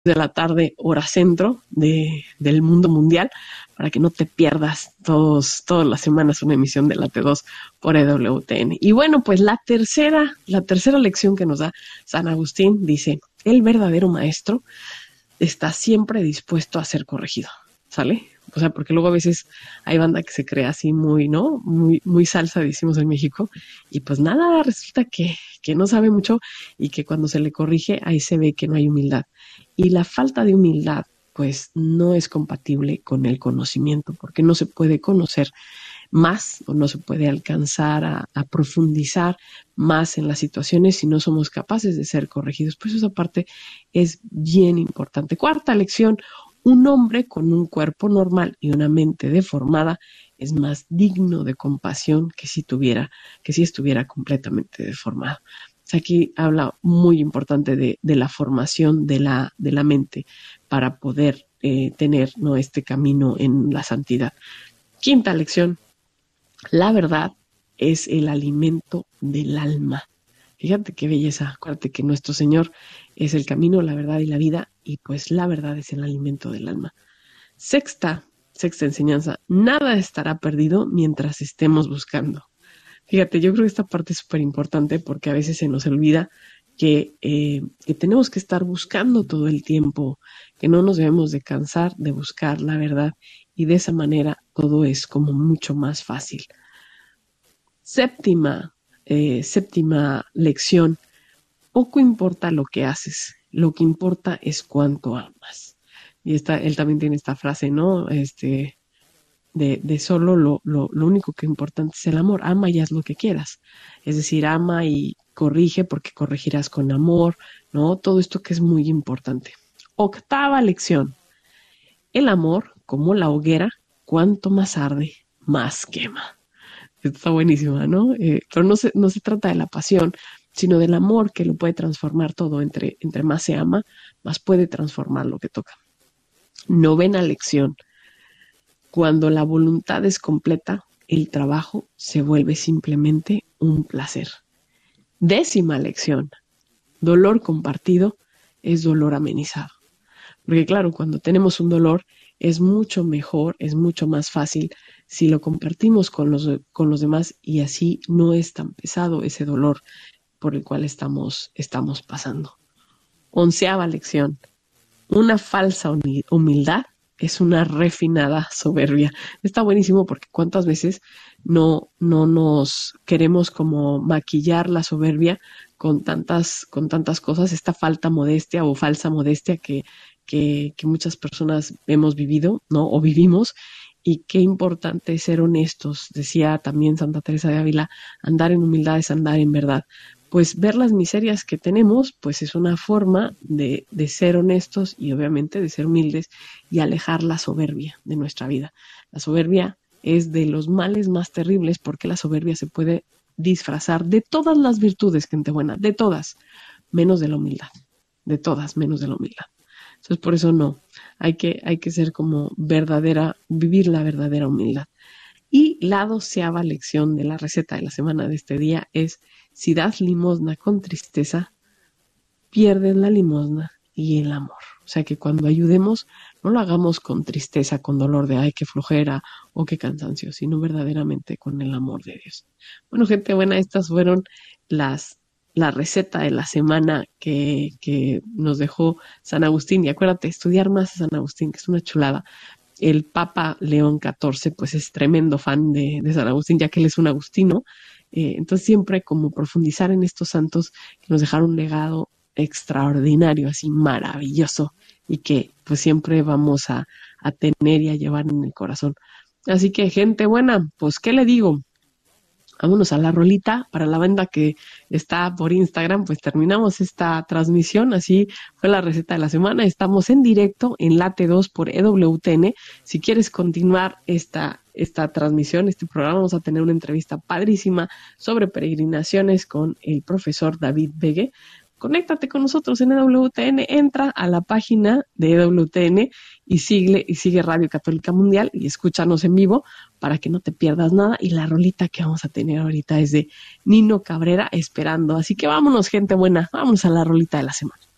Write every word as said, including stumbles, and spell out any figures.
de la tarde, hora centro de, del mundo mundial, para que no te pierdas todos, todas las semanas una emisión de la T dos por E W T N. Y bueno, pues la tercera, la tercera lección que nos da San Agustín dice: el verdadero maestro está siempre dispuesto a ser corregido, ¿sale? O sea, porque luego a veces hay banda que se cree así muy, ¿no? Muy, muy salsa, decimos en México, y pues nada, resulta que, que no sabe mucho y que cuando se le corrige, ahí se ve que no hay humildad. Y la falta de humildad, pues no es compatible con el conocimiento, porque no se puede conocer más o no se puede alcanzar a, a profundizar más en las situaciones si no somos capaces de ser corregidos. Por eso esa parte es bien importante. Cuarta lección: un hombre con un cuerpo normal y una mente deformada es más digno de compasión que si tuviera, que si estuviera completamente deformado. O sea, aquí habla muy importante de, de la formación de la, de la mente para poder eh, tener, ¿no?, este camino en la santidad. Quinta lección: la verdad es el alimento del alma. Fíjate qué belleza. Acuérdate que nuestro Señor es el camino, la verdad y la vida, y pues la verdad es el alimento del alma. Sexta, sexta enseñanza: nada estará perdido mientras estemos buscando. Fíjate, yo creo que esta parte es súper importante porque a veces se nos olvida que, eh, que tenemos que estar buscando todo el tiempo, que no nos debemos de cansar de buscar la verdad, y de esa manera todo es como mucho más fácil. Séptima, eh, séptima lección: poco importa lo que haces, lo que importa es cuánto amas. Y esta, él también tiene esta frase, ¿no? Este, de, de solo lo, lo, lo único que importante es el amor. Ama y haz lo que quieras. Es decir, ama y corrige porque corregirás con amor, ¿no? Todo esto que es muy importante. Octava lección: el amor, como la hoguera, cuanto más arde, más quema. Esto está buenísima, ¿no? Eh, pero no se, no se trata de la pasión, sino del amor, que lo puede transformar todo. Entre, entre más se ama, más puede transformar lo que toca. Novena lección: cuando la voluntad es completa, el trabajo se vuelve simplemente un placer. Décima lección: dolor compartido es dolor amenizado. Porque claro, cuando tenemos un dolor es mucho mejor, es mucho más fácil si lo compartimos con los, con los demás, y así no es tan pesado ese dolor por el cual estamos, estamos pasando. Onceava lección: una falsa humildad es una refinada soberbia. Está buenísimo porque cuántas veces no, no nos queremos como maquillar la soberbia con tantas, con tantas cosas, esta falta modestia o falsa modestia que, que, que muchas personas hemos vivido, ¿no? O vivimos. Y qué importante es ser honestos. Decía también Santa Teresa de Ávila: andar en humildad es andar en verdad. Pues ver las miserias que tenemos, pues es una forma de, de ser honestos y obviamente de ser humildes y alejar la soberbia de nuestra vida. La soberbia es de los males más terribles porque la soberbia se puede disfrazar de todas las virtudes, gente buena, de todas, menos de la humildad, de todas menos de la humildad. Entonces por eso no, hay que, hay que ser como verdadera, vivir la verdadera humildad. Y la doceava lección de la receta de la semana de este día es: si das limosna con tristeza, pierdes la limosna y el amor. O sea que cuando ayudemos, no lo hagamos con tristeza, con dolor de ay, qué flojera o qué cansancio, sino verdaderamente con el amor de Dios. Bueno, gente buena, estas fueron las la receta de la semana que, que nos dejó San Agustín. Y acuérdate, estudiar más a San Agustín, que es una chulada. El Papa León catorce, pues es tremendo fan de, de San Agustín, ya que él es un agustino. Eh, entonces siempre como profundizar en estos santos que nos dejaron un legado extraordinario, así maravilloso, y que pues siempre vamos a, a tener y a llevar en el corazón. Así que, gente buena, pues ¿qué le digo? Vámonos a la rolita. Para la banda que está por Instagram, pues terminamos esta transmisión. Así fue la receta de la semana. Estamos en directo en la T dos por E W T N. Si quieres continuar esta, esta transmisión, este programa, vamos a tener una entrevista padrísima sobre peregrinaciones con el profesor David Begue. Conéctate con nosotros en E W T N, entra a la página de E W T N y sigue, y sigue Radio Católica Mundial y escúchanos en vivo para que no te pierdas nada. Y la rolita que vamos a tener ahorita es de Nino Cabrera, Esperando. Así que vámonos, gente buena, vámonos a la rolita de la semana.